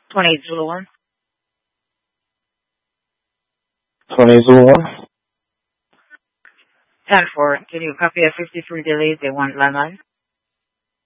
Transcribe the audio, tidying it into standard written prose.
28 Zulu 1. 20 Zulu 1. 10-4. Can you copy a 53 delay? They want landline.